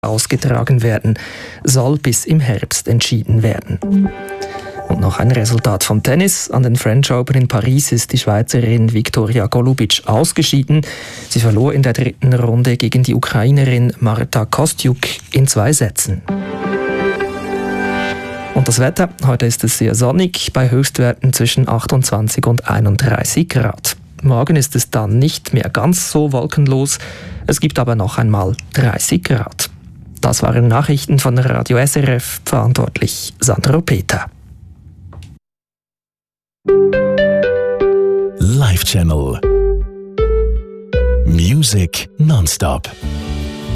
ausgetragen werden, soll bis im Herbst entschieden werden. Und noch ein Resultat vom Tennis. An den French Open in Paris ist die Schweizerin Viktoria Golubic ausgeschieden. Sie verlor in der dritten Runde gegen die Ukrainerin Marta Kostyuk in 2 Sätzen. Und das Wetter, heute ist es sehr sonnig, bei Höchstwerten zwischen 28 und 31 Grad. Morgen ist es dann nicht mehr ganz so wolkenlos, es gibt aber noch einmal 30 Grad. Das waren Nachrichten von Radio SRF, verantwortlich Sandro Peter. Live Channel Music nonstop.